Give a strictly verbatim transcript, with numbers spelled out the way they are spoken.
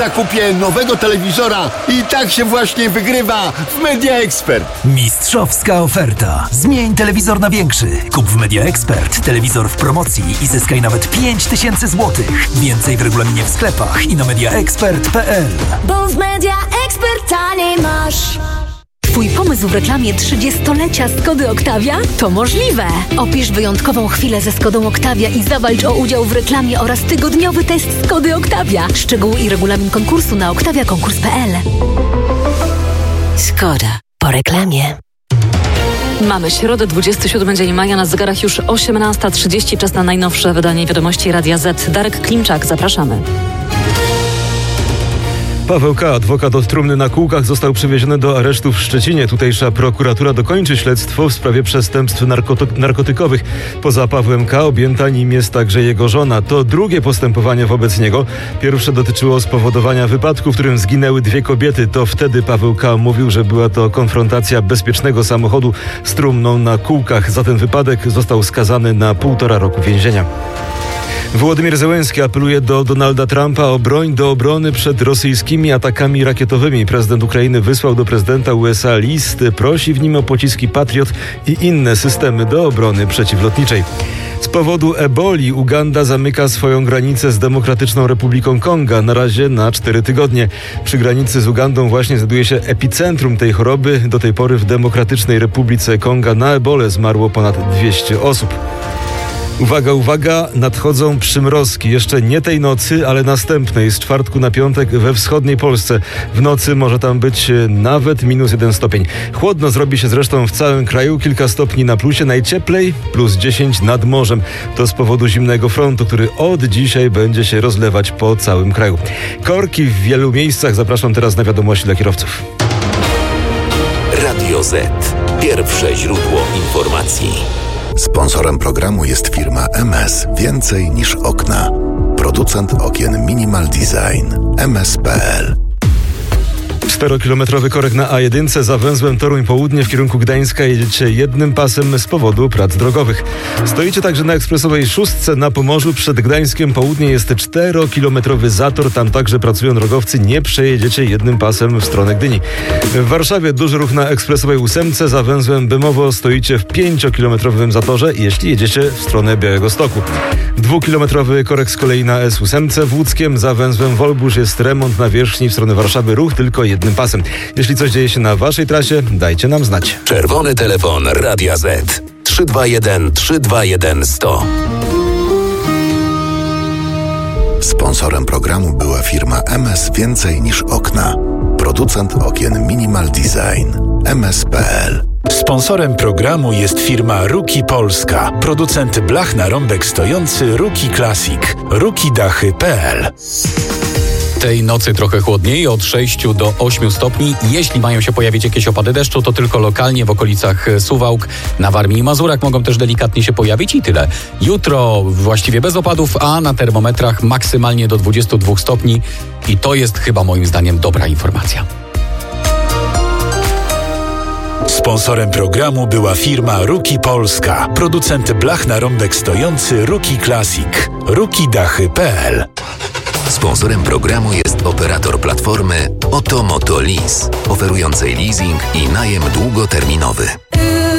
Kupię nowego telewizora i tak się właśnie wygrywa w Media Expert. Mistrzowska oferta. Zmień telewizor na większy. Kup w Media Expert telewizor w promocji i zyskaj nawet pięć tysięcy złotych. Więcej w regulaminie w sklepach i na mediaexpert kropka p l. Bo w Media Expert taniej masz. Twój pomysł w reklamie trzydziestolecia Skody Octavia? To możliwe! Opisz wyjątkową chwilę ze Skodą Octavia i zawalcz o udział w reklamie oraz tygodniowy test Skody Octavia. Szczegóły i regulamin konkursu na octavia konkurs kropka p l. Skoda. Po reklamie. Mamy środę, dwudziestego siódmego dzień maja, na zegarach już osiemnasta trzydzieści, czas na najnowsze wydanie wiadomości Radia Z. Darek Klimczak, zapraszamy. Paweł K., adwokat od trumny na kółkach, został przewieziony do aresztu w Szczecinie. Tutejsza prokuratura dokończy śledztwo w sprawie przestępstw narkoty- narkotykowych. Poza Pawłem K. objęta nim jest także jego żona. To drugie postępowanie wobec niego. Pierwsze dotyczyło spowodowania wypadku, w którym zginęły dwie kobiety. To wtedy Paweł K. mówił, że była to konfrontacja bezpiecznego samochodu z trumną na kółkach. Za ten wypadek został skazany na półtora roku więzienia. Wołodymyr Zełenski apeluje do Donalda Trumpa o broń do obrony przed rosyjskimi atakami rakietowymi. Prezydent Ukrainy wysłał do prezydenta U S A list, prosi w nim o pociski Patriot i inne systemy do obrony przeciwlotniczej. Z powodu eboli Uganda zamyka swoją granicę z Demokratyczną Republiką Konga na razie na cztery tygodnie. Przy granicy z Ugandą właśnie znajduje się epicentrum tej choroby. Do tej pory w Demokratycznej Republice Konga na ebolę zmarło ponad dwieście osób. Uwaga, uwaga, nadchodzą przymrozki. Jeszcze nie tej nocy, ale następnej, z czwartku na piątek we wschodniej Polsce. W nocy może tam być nawet minus jeden stopień. Chłodno zrobi się zresztą w całym kraju, kilka stopni na plusie, najcieplej plus dziesięć nad morzem. To z powodu zimnego frontu, który od dzisiaj będzie się rozlewać po całym kraju. Korki w wielu miejscach. Zapraszam teraz na wiadomości dla kierowców. Radio Z. Pierwsze źródło informacji. Sponsorem programu jest firma M S Więcej niż okna. Producent okien Minimal Design. M S kropka p l. Czterokilometrowy korek na A jeden za węzłem Toruń Południe w kierunku Gdańska jedziecie jednym pasem z powodu prac drogowych. Stoicie także na ekspresowej szóstce na Pomorzu. Przed Gdańskiem Południe jest czterokilometrowy zator. Tam także pracują drogowcy. Nie przejedziecie jednym pasem w stronę Gdyni. W Warszawie duży ruch na ekspresowej ósemce za węzłem Bemowo. Stoicie w pięciokilometrowym zatorze, jeśli jedziecie w stronę Białegostoku. Dwukilometrowy korek z kolei na S osiem w Łódzkiem. Za węzłem Wolbusz jest remont nawierzchni w stronę Warszawy. Ruch tylko jednym pasem. Jeśli coś dzieje się na waszej trasie, dajcie nam znać. Czerwony telefon Radia Z. trzy dwa jeden trzy dwa jeden sto. Sponsorem programu była firma M S Więcej niż okna. Producent okien Minimal Design. M S kropka p l. Sponsorem programu jest firma Ruki Polska. Producent blach na rąbek stojący Ruki Classic. ruki dachy kropka p l. Tej nocy trochę chłodniej, od sześciu do ośmiu stopni. Jeśli mają się pojawić jakieś opady deszczu, to tylko lokalnie w okolicach Suwałk, na Warmii i Mazurach mogą też delikatnie się pojawić i tyle. Jutro właściwie bez opadów, a na termometrach maksymalnie do dwudziestu dwóch stopni i to jest chyba moim zdaniem dobra informacja. Sponsorem programu była firma Ruki Polska. Producent blach na rąbek stojący Ruki Classic. ruki dachy kropka p l. Sponsorem programu jest operator platformy Oto Moto Lease, oferującej leasing i najem długoterminowy.